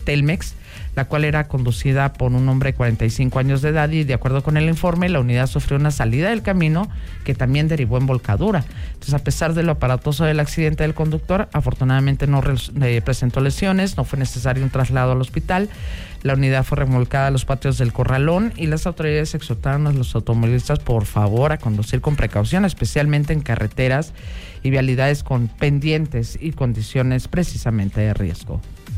Telmex, la cual era conducida por un hombre de 45 años de edad y, de acuerdo con el informe, la unidad sufrió una salida del camino que también derivó en volcadura. Entonces, a pesar de lo aparatoso del accidente del conductor, afortunadamente no presentó lesiones, no fue necesario un traslado al hospital. La unidad fue remolcada a los patios del corralón y las autoridades exhortaron a los automovilistas, por favor, a conducir con precaución, especialmente en carreteras y vialidades con pendientes y condiciones precisamente de riesgo.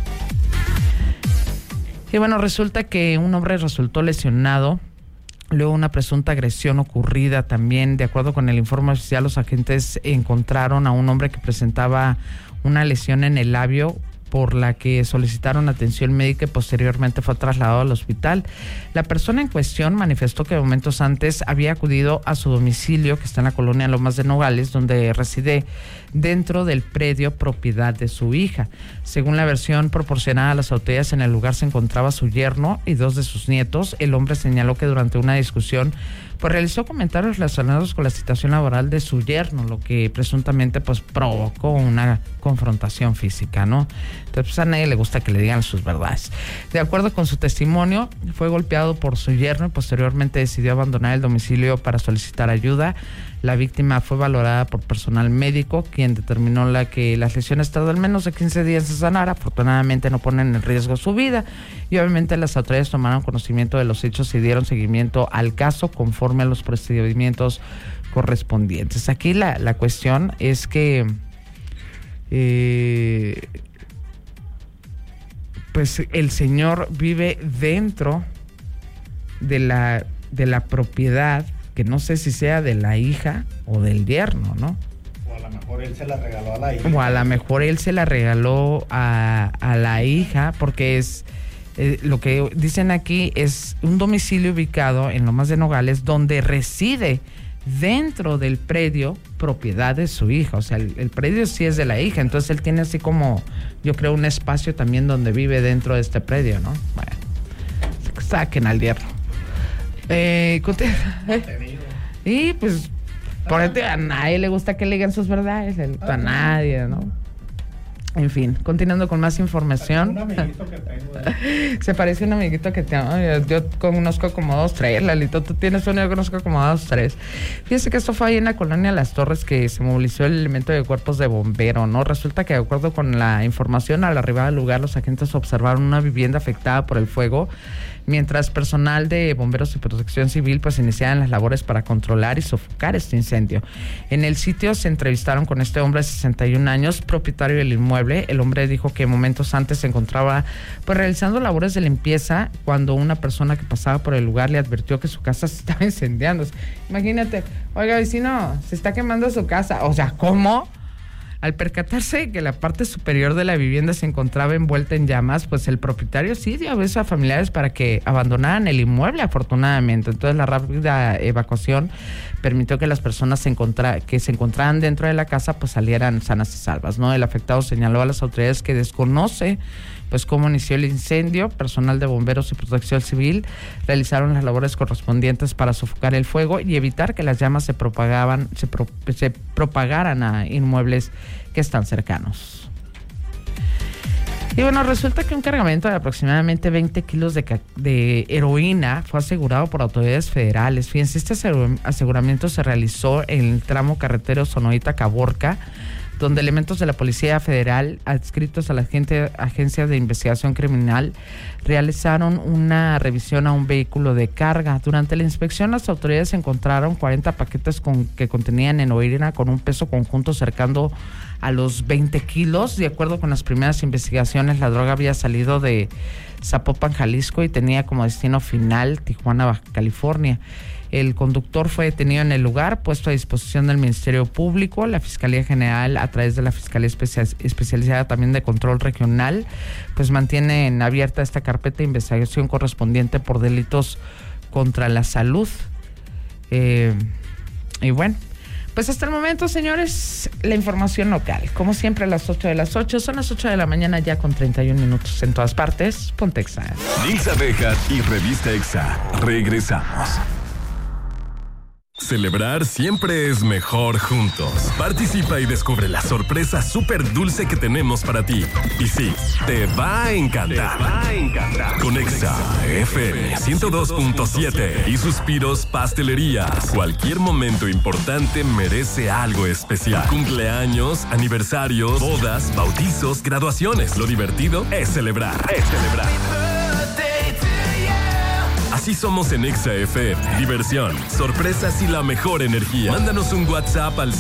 Y bueno, resulta que un hombre resultó lesionado luego una presunta agresión ocurrida también. De acuerdo con el informe oficial, los agentes encontraron a un hombre que presentaba una lesión en el labio, por la que solicitaron atención médica y posteriormente fue trasladado al hospital. La persona en cuestión manifestó que momentos antes había acudido a su domicilio, que está en la colonia Lomas de Nogales, donde reside dentro del predio propiedad de su hija. Según la versión proporcionada a las autoridades, en el lugar se encontraba su yerno y 2 de sus nietos. El hombre señaló que durante una discusión pues realizó comentarios relacionados con la situación laboral de su yerno, lo que presuntamente pues provocó una confrontación física, ¿no? Entonces pues a nadie le gusta que le digan sus verdades. De acuerdo con su testimonio, fue golpeado por su yerno y posteriormente decidió abandonar el domicilio para solicitar ayuda. La víctima fue valorada por personal médico, quien determinó que las lesiones tardan menos de 15 días en sanar. Afortunadamente no ponen en riesgo su vida y obviamente las autoridades tomaron conocimiento de los hechos y dieron seguimiento al caso conforme a los procedimientos correspondientes. Aquí la cuestión es que pues el señor vive dentro de la propiedad, que no sé si sea de la hija o del yerno, ¿no? O a lo mejor él se la regaló a la hija. O a lo mejor él se la regaló a la hija, porque es lo que dicen aquí es un domicilio ubicado en Lomas de Nogales, donde reside dentro del predio propiedad de su hija. O sea, el predio sí es de la hija, entonces él tiene así como, yo creo, un espacio también donde vive dentro de este predio, ¿no? Bueno, saquen al yerno. Y pues por ende a nadie le gusta que le digan sus verdades, a nadie, ¿no? En fin, continuando con más información. Un amiguito que tengo. Se parece a un amiguito que tengo. Yo conozco como 2, 3. Lalito, tú tienes uno, yo conozco como 2, 3. Fíjese que esto fue ahí en la colonia Las Torres, que se movilizó el elemento de cuerpos de bombero, ¿no? Resulta que, de acuerdo con la información, al arribar al lugar, los agentes observaron una vivienda afectada por el fuego, mientras personal de bomberos y protección civil pues iniciaban las labores para controlar y sofocar este incendio. En el sitio se entrevistaron con este hombre de 61 años, propietario del inmueble. El hombre dijo que momentos antes se encontraba pues realizando labores de limpieza cuando una persona que pasaba por el lugar le advirtió que su casa se estaba incendiando. Imagínate, oiga vecino, se está quemando su casa. O sea, ¿cómo? Al percatarse de que la parte superior de la vivienda se encontraba envuelta en llamas, pues el propietario sí dio aviso a familiares para que abandonaran el inmueble, afortunadamente. Entonces la rápida evacuación permitió que las personas que se encontraban dentro de la casa pues salieran sanas y salvas, ¿no? El afectado señaló a las autoridades que desconoce pues cómo inició el incendio. Personal de bomberos y protección civil realizaron las labores correspondientes para sofocar el fuego y evitar que las llamas se propagaran a inmuebles que están cercanos. Y bueno, resulta que un cargamento de aproximadamente 20 kilos de heroína fue asegurado por autoridades federales. Fíjense, este aseguramiento se realizó en el tramo carretero Sonoita-Caborca, donde elementos de la Policía Federal adscritos a la Agencia de Investigación Criminal realizaron una revisión a un vehículo de carga. Durante la inspección, las autoridades encontraron 40 paquetes que contenían heroína con un peso conjunto cercano a los 20 kilos. De acuerdo con las primeras investigaciones, la droga había salido de Zapopan, Jalisco, y tenía como destino final Tijuana, Baja California. El conductor fue detenido en el lugar, puesto a disposición del Ministerio Público. La Fiscalía General, a través de la Fiscalía Especializada también de Control Regional, pues mantienen abierta esta carpeta de investigación correspondiente por delitos contra la salud. Y bueno, pues hasta el momento, señores, la información local. Como siempre, a las 8 de las 8. Son las 8 de la mañana ya con 31 minutos en todas partes. Ponte Exa. Nilsa Bejar y Revista Exa. Regresamos. Celebrar siempre es mejor juntos. Participa y descubre la sorpresa súper dulce que tenemos para ti. Y sí, te va a encantar. Con Exa FM 102.7 y Suspiros Pastelerías. Cualquier momento importante merece algo especial. Cumpleaños, aniversarios, bodas, bautizos, graduaciones. Lo divertido es celebrar. Así somos en Exa FM. Diversión, sorpresas y la mejor energía. Mándanos un WhatsApp al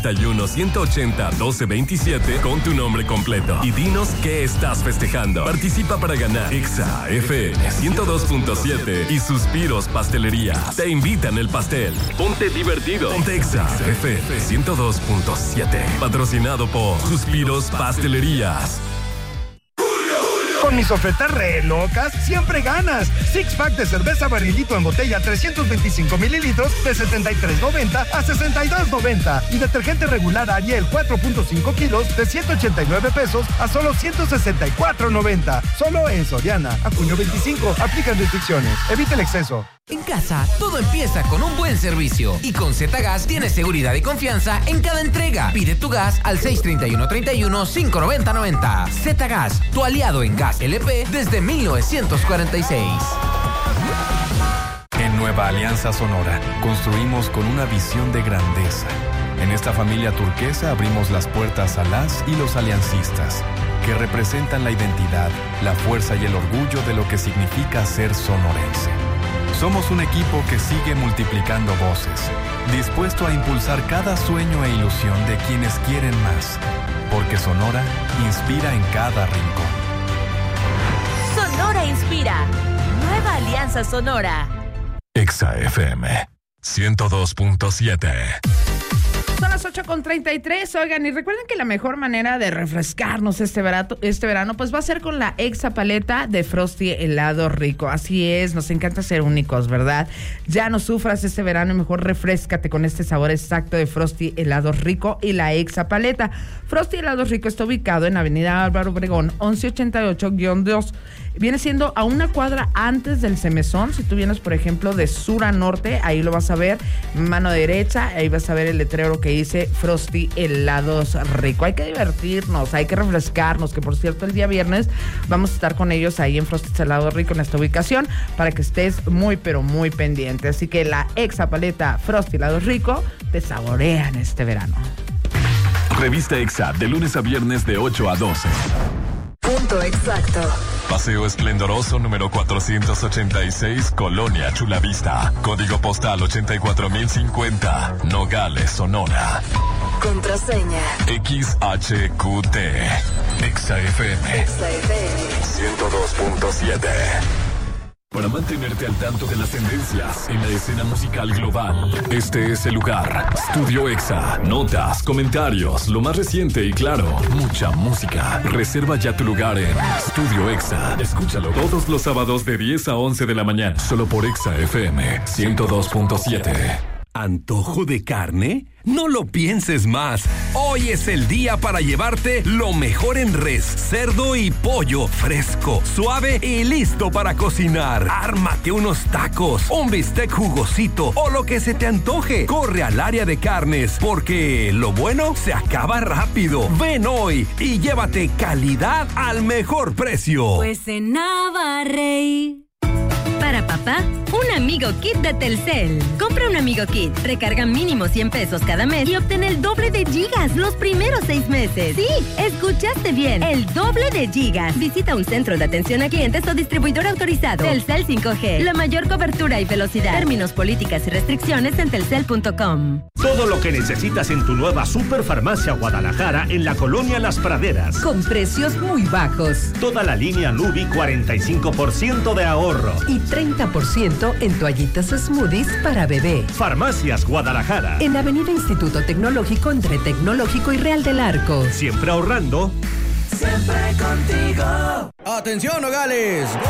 631-180-1227 con tu nombre completo y dinos qué estás festejando. Participa para ganar Exa FM 102.7 y Suspiros Pastelería. Te invitan el pastel. Ponte divertido. Ponte Exa FM 102.7. Patrocinado por Suspiros Pastelerías. Con mis ofertas re locas, siempre ganas. Six pack de cerveza Barrilito en botella 325 mililitros de $73.90 a $62.90. Y detergente regular Ariel 4.5 kilos de $189 a solo $164.90. Solo en Soriana. A junio 25. Aplican restricciones. Evita el exceso. En casa, todo empieza con un buen servicio. Y con Z-Gas tienes seguridad y confianza en cada entrega. Pide tu gas al 631-31-590-90. Z-Gas, tu aliado en gas LP desde 1946. En Nueva Alianza Sonora, construimos con una visión de grandeza. En esta familia turquesa abrimos las puertas a las y los aliancistas, que representan la identidad, la fuerza y el orgullo de lo que significa ser sonorense. Somos un equipo que sigue multiplicando voces, dispuesto a impulsar cada sueño e ilusión de quienes quieren más, porque Sonora inspira en cada rincón. Sonora inspira. Nueva Alianza Sonora. Exa FM 102.7. Son las 8:33. Oigan, y recuerden que la mejor manera de refrescarnos este verano, pues va a ser con la Exa Paleta de Frosty Helado Rico. Así es, nos encanta ser únicos, ¿verdad? Ya no sufras este verano y mejor refréscate con este sabor exacto de Frosty Helado Rico y la Exa Paleta. Frosty Helado Rico está ubicado en Avenida Álvaro Obregón, 1188-2. Viene siendo a una cuadra antes del Semezón. Si tú vienes, por ejemplo, de sur a norte, ahí lo vas a ver, mano derecha, ahí vas a ver el letrero que dice Frosty Helados Rico. Hay que divertirnos, hay que refrescarnos, que por cierto el día viernes vamos a estar con ellos ahí en Frosty Helados Rico en esta ubicación para que estés muy pero muy pendiente. Así que la Exa Paleta Frosty Helados Rico te saborean este verano. Revista Exa de lunes a viernes de 8 a 12. Punto exacto. Paseo Esplendoroso número 486, Colonia Chulavista. Código postal 84050, Nogales, Sonora. Contraseña. XHQT. Exa FM 102.7. Para mantenerte al tanto de las tendencias en la escena musical global, este es el lugar. Studio Exa. Notas, comentarios, lo más reciente y claro, mucha música. Reserva ya tu lugar en Studio Exa. Escúchalo todos los sábados de 10 a 11 de la mañana, solo por Exa FM 102.7. ¿Antojo de carne? No lo pienses más. Hoy es el día para llevarte lo mejor en res, cerdo y pollo, fresco, suave y listo para cocinar. Ármate unos tacos, un bistec jugosito o lo que se te antoje. Corre al área de carnes, porque lo bueno se acaba rápido. Ven hoy y llévate calidad al mejor precio. Pues en Navarrey. Para papá, un Amigo Kit de Telcel. Compra un Amigo Kit, recarga mínimo 100 pesos cada mes y obtén el doble de gigas los primeros 6 meses. Sí, escuchaste bien, el doble de gigas. Visita un centro de atención a clientes o distribuidor autorizado. Telcel 5G, la mayor cobertura y velocidad. Términos, políticas y restricciones en telcel.com. Todo lo que necesitas en tu nueva Superfarmacia Guadalajara en la colonia Las Praderas. Con precios muy bajos. Toda la línea Nubi 45% de ahorro. Y 30% en toallitas smoothies para bebé. Farmacias Guadalajara. En Avenida Instituto Tecnológico entre Tecnológico y Real del Arco. Siempre ahorrando. Siempre contigo. ¡Atención, Nogales!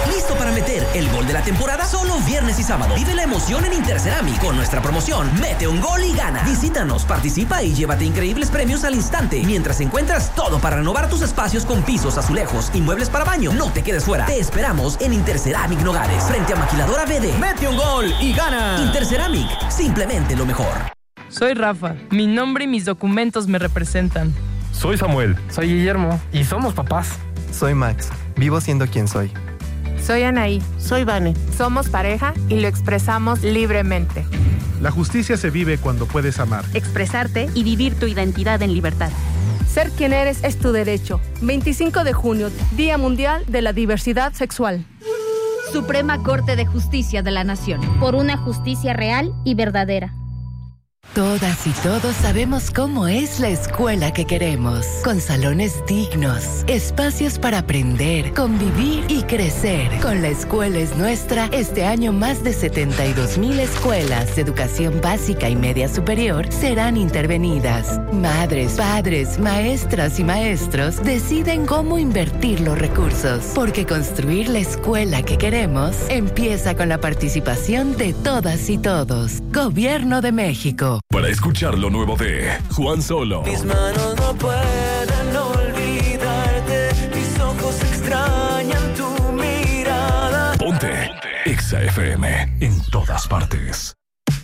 ¿Listo para meter el gol de la temporada? Solo viernes y sábado. Vive la emoción en Interceramic con nuestra promoción Mete un gol y gana. Visítanos, participa y llévate increíbles premios al instante mientras encuentras todo para renovar tus espacios con pisos, azulejos y muebles para baño. No te quedes fuera. Te esperamos en Interceramic Nogales, frente a Maquiladora BD. Mete un gol y gana. Interceramic, simplemente lo mejor. Soy Rafa. Mi nombre y mis documentos me representan. Soy Samuel. Soy Guillermo. Y somos papás. Soy Max. Vivo siendo quien soy. Soy Anaí. Soy Vane. Somos pareja y lo expresamos libremente. La justicia se vive cuando puedes amar, expresarte y vivir tu identidad en libertad. Ser quien eres es tu derecho. 25 de junio, Día Mundial de la Diversidad Sexual. Suprema Corte de Justicia de la Nación. Por una justicia real y verdadera. Todas y todos sabemos cómo es la escuela que queremos, con salones dignos, espacios para aprender, convivir y crecer. Con La Escuela es Nuestra, este año más de 72,000 escuelas de educación básica y media superior serán intervenidas. Madres, padres, maestras y maestros deciden cómo invertir los recursos, porque construir la escuela que queremos empieza con la participación de todas y todos. Gobierno de México. Para escuchar lo nuevo de Juan Solo. Mis manos no pueden olvidarte, mis ojos extrañan tu mirada. Ponte Exa FM en todas partes.